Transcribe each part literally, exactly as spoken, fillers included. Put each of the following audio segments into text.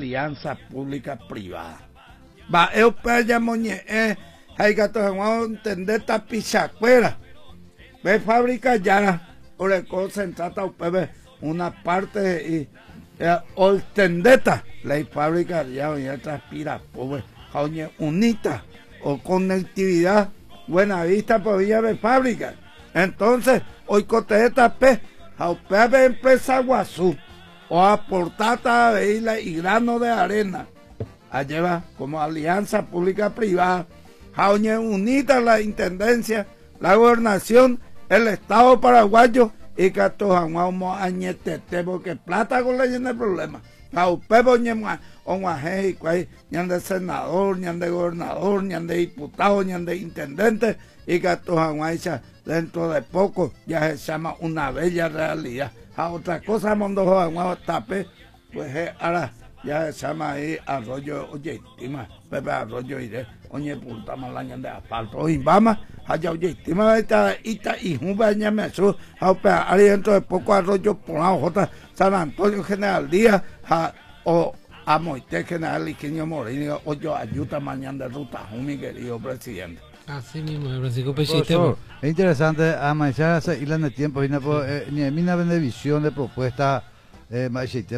alianza pública-privada. Va, eu pella moñe, eh, hay gato vamos a entender esta pichacuera. Ve fábrica ya, por el concentrata upebe una parte y eh, o tendeta, la fábrica ya y transpira, pobre, jaoñe unita o conectividad, buena vista por vía de fábrica. Entonces, hoy cote esta pe, upebe empresa guazú, o aportata de isla y grano de arena. Lleva como alianza pública-privada, jaoñe unita la intendencia, la gobernación, el Estado paraguayo y que tojamos añetete porque plata con la llena de problemas. Jaupebo ñema onguaje y cuay ñan de senador, ñan de gobernador, ñan de diputado, ñan de intendente y que tojamos dentro de poco ya se llama una bella realidad. A otra cosa mondo jodan tape pues ahora ya se llama ahí arroyo oye estima Pepe arroyo iré oye punta malaña de asfalto hoy vamos allá oye estima esta esta y un baña me su a ahí dentro de poco arroyo por la J San Antonio General Díaz a, o a Moite General Iqueño Moreno o yo ayuda mañana de ruta mi querido presidente. Así mismo, Francisco Pechite. Es interesante amanecer esa isla en el tiempo y ni mina de visión de propuesta. Eh,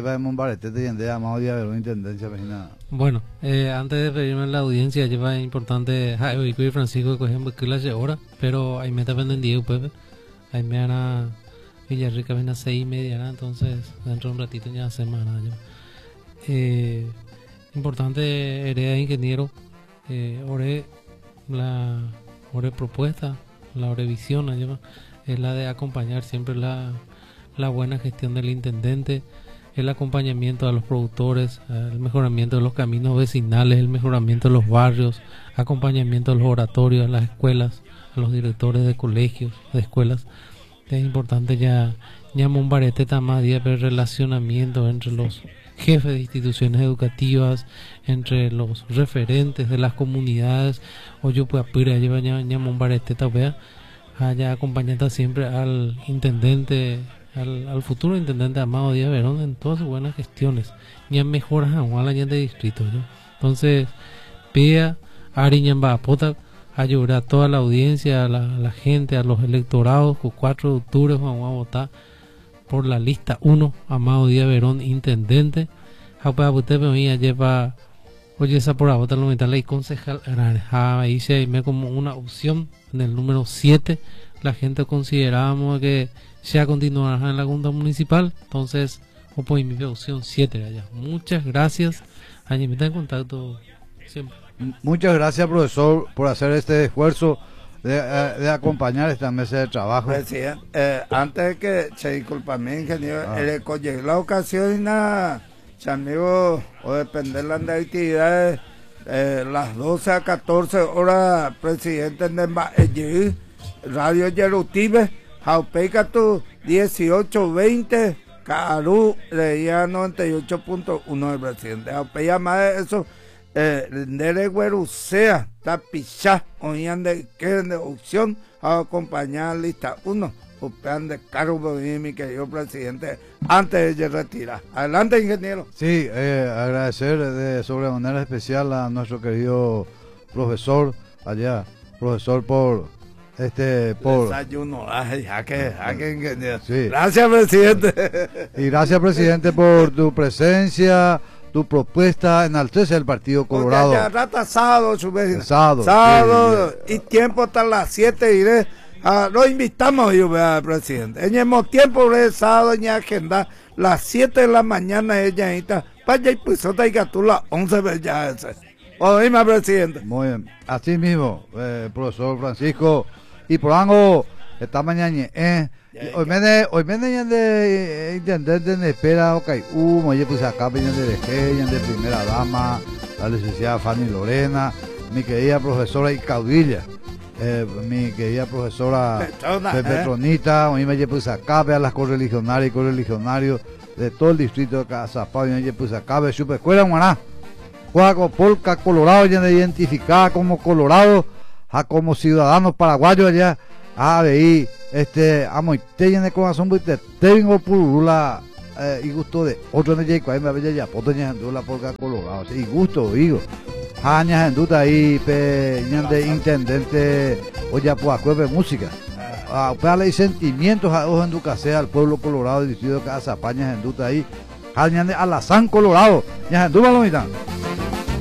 bueno, eh, antes de pedirme a la audiencia, lleva importante y Francisco cogemos clase ahora, pero ahí me está vendiendo Pepe, ahí me hará Villarrica viene a seis y media, entonces dentro de un ratito ya semana. Eh, importante hereda ingeniero, eh, ore la ore propuesta, la ore visión, lleva es la de acompañar siempre la la buena gestión del intendente, el acompañamiento a los productores, el mejoramiento de los caminos vecinales, el mejoramiento de los barrios, acompañamiento a los oratorios, a las escuelas, a los directores de colegios, de escuelas. Es importante ya llamo un barete más día de relacionamiento entre los jefes de instituciones educativas, entre los referentes de las comunidades, o yo pues apura lleva llamo un barete vea, allá acompañando siempre al intendente. Al, al futuro intendente Amado Díaz Verón en todas sus buenas gestiones y en mejoras a la gente de distrito, ¿no? Entonces pida Ariñamba Apota ayudar a toda la audiencia, a la, a la gente, a los electorados que cuatro de octubre vamos a votar por la lista uno Amado Díaz Verón intendente a usted me lleva oye esa por votar la mitad y concejal ahí se me como una opción en el número siete la gente considerábamos que ya continuará en la Junta Municipal, entonces pues mi opción siete allá. Muchas gracias, Añe, me está en contacto siempre. Muchas gracias, profesor, por hacer este esfuerzo de, de acompañar esta mesa de trabajo. Presidente, eh, antes de que se disculpa mi ingeniero, ah. el colle la ocasión y nada, amigo, o depender de las actividades, eh, las doce a catorce horas, presidente de Radio Yerutibe. Jaupeca tu dieciocho veinte Caru leía noventa y ocho punto uno del presidente. Jaupeca más de eso, eh, Nere Guerucea, Tapichá, oían de que de opción a acompañar lista uno. Upean de Caro, mi querido presidente, antes de retirar. Adelante, ingeniero. Sí, eh, agradecer de sobremanera especial a nuestro querido profesor allá, profesor por. Este, por desayuno, ay, ya que, ya que, sí. Gracias, presidente. Y gracias, presidente, por tu presencia, tu propuesta, enaltece el Partido Colorado. Ya, ya rata sábado, su vez. Sábado. Sábado, sí, y tiempo hasta las siete iré. Ah, lo invitamos yo, vea, presidente. En el tiempo de sábado, en agenda, las siete de la mañana, ella está, vaya y pues otra y que tú las once veces ya ese. Oíme, presidente. Muy bien, así mismo, eh, profesor Francisco. Y por algo, esta mañana, eh, hoy me de, hoy me de, de intendente de espera, ok, uh, oye, pues acá vienen de G, de primera dama, la licenciada Fanny Lorena, mi querida profesora y caudilla, eh, mi querida profesora Petrona, de Petronita, eh. Hoy me pues acá, vean las correligionarias y correligionarios de todo el distrito de Cazapá, oye, pues acá, ve su escuela, guaná, Juaco, Polca, Colorado, ya de identificada como Colorado, a como ciudadanos paraguayos allá, a ver, este, a Moitella en el corazón, porque tengo purula, eh, y gusto de otro no llega ahí me había ya poto ñandu la polca colorado y gusto digo aña ñandu ahí pe ñande intendente o ya pues acuerdo música a darle sentimientos a los enducase al pueblo colorado distrito de Casa Paña ñandu ahí al ñande alazán colorado ñandu balomita